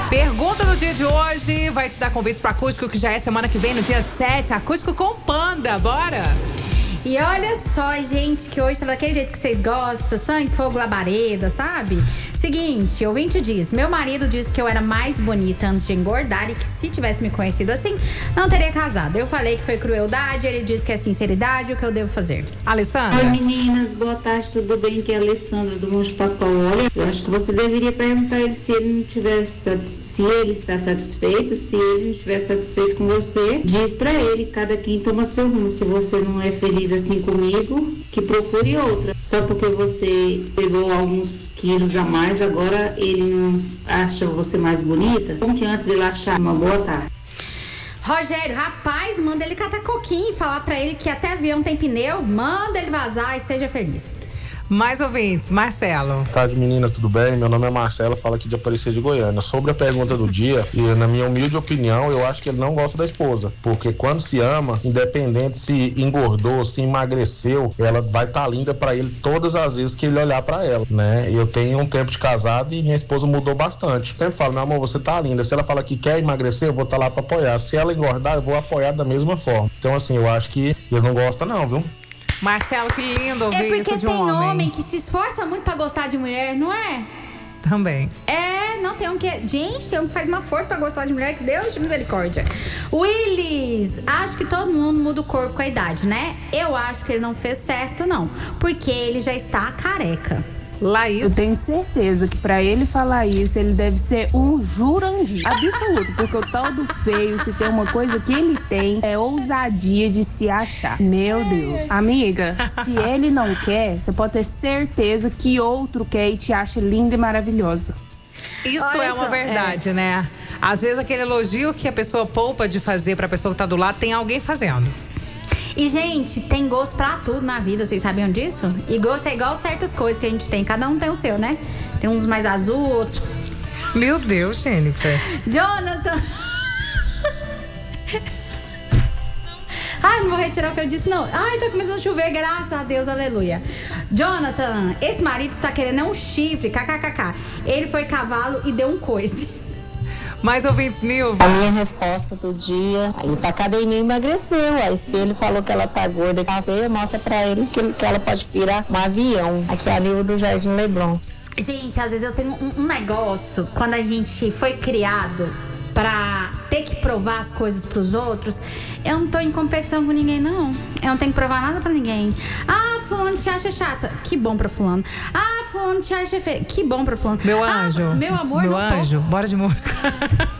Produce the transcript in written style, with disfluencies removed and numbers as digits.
Pergunta do dia de hoje vai te dar convites para acústico, que já é semana que vem, no dia 7. Acústico com Panda, bora! E olha só, gente, que hoje tá daquele jeito que vocês gostam, sangue, fogo, labareda, sabe? Seguinte, ouvinte diz: meu marido disse que eu era mais bonita antes de engordar e que se tivesse me conhecido assim, não teria casado. Eu falei que foi crueldade, ele disse que é sinceridade, o que eu devo fazer? Alessandra? Oi meninas, boa tarde, tudo bem? Que é a Alessandra do Monte Pascoal. Olha, eu acho que você deveria perguntar a ele se ele não tivesse, se ele está satisfeito, se ele não estiver satisfeito com você, diz pra ele, cada quem toma seu rumo. Se você não é feliz assim comigo, que procure outra. Só porque você pegou alguns quilos a mais, agora ele não acha você mais bonita? Como que antes ele achava? Uma boa tarde. Rogério, rapaz, manda ele catar coquinho e falar pra ele que até avião tem pneu, manda ele vazar e seja feliz. Mais ouvintes, Marcelo. Boa tarde, meninas, tudo bem? Meu nome é Marcelo, falo aqui de Aparecida de Goiânia. Sobre a pergunta do dia, e na minha humilde opinião, eu acho que ele não gosta da esposa, porque quando se ama, independente se engordou, se emagreceu, ela vai estar linda pra ele todas as vezes que ele olhar pra ela, né? Eu tenho um tempo de casado e minha esposa mudou bastante. Sempre falo, meu amor, você tá linda. Se ela fala que quer emagrecer, eu vou estar lá pra apoiar. Se ela engordar, eu vou apoiar da mesma forma. Então, assim, eu acho que ele não gosta não, viu? Marcelo, que lindo ouvir É porque isso de um tem homem. homem que se esforça muito pra gostar de mulher, não é? Também. Não tem um que... Gente, tem um que faz uma força pra gostar de mulher, que Deus de misericórdia. Willis, acho que todo mundo muda o corpo com a idade, né? Eu acho que ele não fez certo, não. Porque ele já está careca. Laís. Eu tenho certeza que pra ele falar isso, ele deve ser um Jurandir absoluto, porque o tal do feio, se tem uma coisa que ele tem, é ousadia de se achar. Meu Deus. Amiga, se ele não quer, você pode ter certeza que outro quer e te acha linda e maravilhosa. Isso Olha é uma só, verdade, né? Às vezes aquele elogio que a pessoa poupa de fazer pra pessoa que tá do lado, tem alguém fazendo. E, gente, tem gosto pra tudo na vida, vocês sabiam disso? E gosto é igual certas coisas que a gente tem, cada um tem o seu, né? Tem uns mais azul, outros... Meu Deus, Jennifer. Jonathan! Ai, não vou retirar o que eu disse, não. Ai, tá começando a chover, graças a Deus, aleluia. Jonathan, esse marido está querendo um chifre, kkkk. Ele foi cavalo e deu um coice. Mais ouvintes, Nilva. A minha resposta do dia, aí pra academia emagreceu. Aí se ele falou que ela tá gorda e tá feia, mostra pra ele que ela pode virar um avião. Aqui é a Nilva do Jardim Leblon. Gente, às vezes eu tenho um negócio, quando a gente foi criado pra ter que provar as coisas pros outros, eu não tô em competição com ninguém, não. Eu não tenho que provar nada pra ninguém. Ah, fulano te acha chata. Que bom pra fulano. Ah, fulano te acha feia. Que bom pra fulano. Meu anjo. Meu amor, meu não tô. anjo, bora de música.